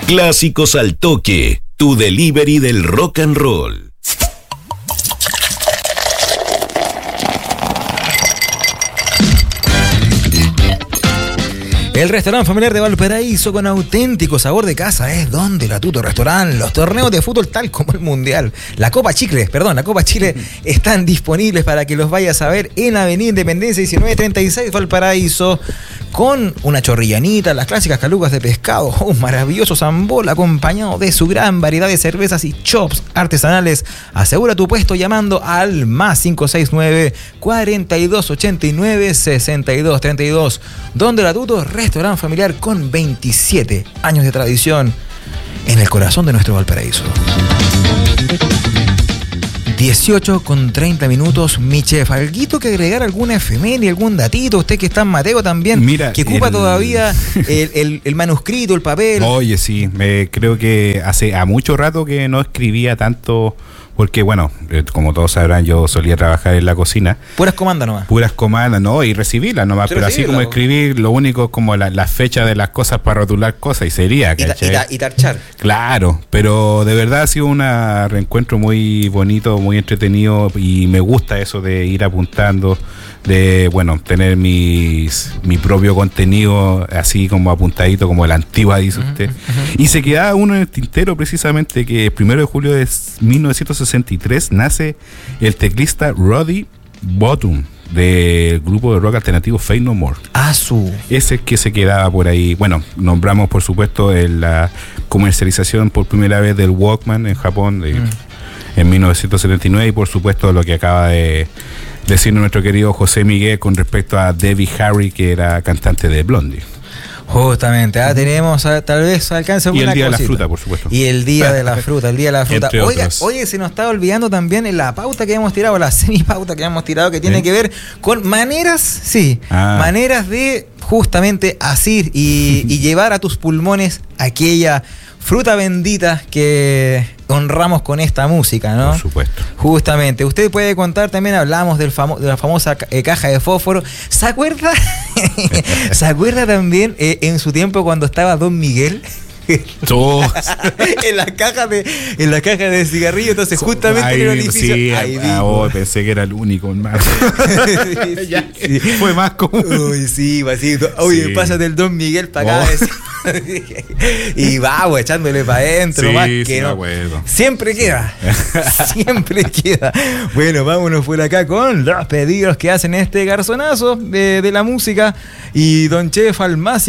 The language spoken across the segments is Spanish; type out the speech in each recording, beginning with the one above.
Clásicos al Toque, tu delivery del rock and roll. El restaurante familiar de Valparaíso con auténtico sabor de casa es Donde la Tuto Restaurant. Los torneos de fútbol tal como el Mundial, la Copa Chile están disponibles para que los vayas a ver en Avenida Independencia 1936 Valparaíso, con una chorrillanita, las clásicas calugas de pescado, un maravilloso zambol acompañado de su gran variedad de cervezas y chops artesanales. Asegura tu puesto llamando al más 569 4289 6232. Donde la Tuto Restaurante familiar con 27 años de tradición en el corazón de nuestro Valparaíso. 18:30, mi chef. ¿Alguito que agregar, alguna efeméride, algún datito? Usted que está en Mateo también, mira, que ocupa todavía el manuscrito, el papel. Oye, sí, creo que hace mucho rato que no escribía tanto, porque bueno, como todos sabrán, yo solía trabajar en la cocina. Puras comandas nomás. Puras comandas, no, y recibirlas nomás, pero así como escribir, lo único es como la fecha de las cosas para rotular cosas y sería, ¿cachai? Y tarchar. Claro, pero de verdad ha sido un reencuentro muy bonito, muy entretenido, y me gusta eso de ir apuntando, de, bueno, tener mi propio contenido así como apuntadito, como la antigua, dice usted. Y se queda uno en el tintero precisamente que el 1 de julio de 1963 nace el teclista Roddy Bottum del grupo de rock alternativo Faith No More. Ese que se quedaba por ahí. Bueno, nombramos por supuesto la comercialización por primera vez del Walkman en Japón en 1979, y por supuesto lo que acaba de decir nuestro querido José Miguel con respecto a Debbie Harry, que era cantante de Blondie. Justamente, tenemos, tal vez alcance alguna cosita. Y el Día cosita. de la Fruta, por supuesto. Y el Día de la Fruta, Entre otros. Oye, se nos estaba olvidando también la pauta que hemos tirado, la semipauta que hemos tirado, que tiene que ver con maneras de justamente asir y llevar a tus pulmones aquella fruta bendita que honramos con esta música, ¿no? Por supuesto. Justamente. Usted puede contar, también hablamos de la famosa caja de fósforo. ¿Se acuerda? ¿Se acuerda también en su tiempo cuando estaba Don Miguel? en la caja de cigarrillo, entonces justamente en el orificio. Sí, pensé que era el único, hermano. Sí. Fue más común. Uy, sí, vasito. Oye, sí. Pásate el Don Miguel para acá. Y vamos, echándole para adentro, más que sí, no. Acuerdo. Siempre queda. Bueno, vámonos por acá con los pedidos que hacen este garzonazo de la música. Y Don Chef al más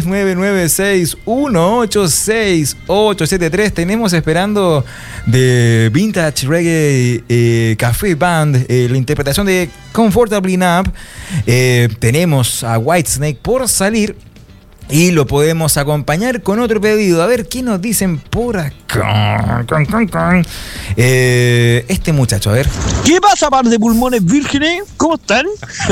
56996186873. Tenemos esperando de Vintage Reggae Café Band la interpretación de Comfortably Numb. Tenemos a Whitesnake por salir. Y lo podemos acompañar con otro pedido. A ver, ¿qué nos dicen por acá? Este muchacho, a ver. ¿Qué pasa, par de pulmones vírgenes? ¿Cómo están?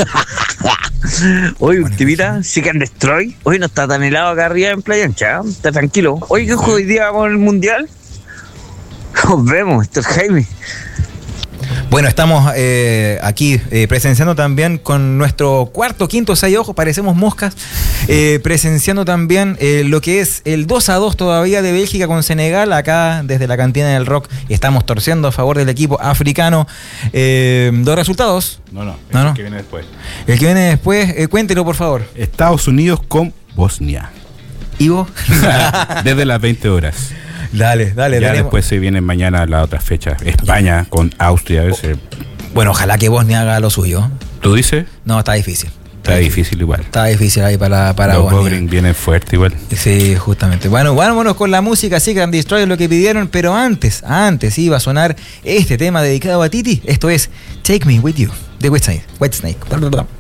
Hoy, ultimita, Seek and Destroy. Hoy no está tan helado acá arriba en Playa Ancha. Está tranquilo. Hoy, ¿qué juego hoy día con el Mundial? Nos vemos, esto es Jaime. Bueno, estamos aquí presenciando también con nuestro quinto 6 ojos, parecemos moscas, presenciando también lo que es el 2-2 todavía de Bélgica con Senegal. Acá desde la cantina del rock estamos torciendo a favor del equipo africano. ¿Dos resultados? No. El que viene después. El que viene después, cuéntelo por favor. Estados Unidos con Bosnia. ¿Y vos? Desde las 20 horas. Dale. Ya después se viene mañana la otra fecha. España con Austria. Bueno, ojalá que Bosnia haga lo suyo. ¿Tú dices? No, está difícil. Está difícil igual. Está difícil ahí para los Bosnia. Vienen fuerte igual. Sí, justamente. Bueno, vámonos con la música. Seek and Destroy es lo que pidieron, pero antes iba a sonar este tema dedicado a Titi. Esto es Take Me With You de Whitesnake.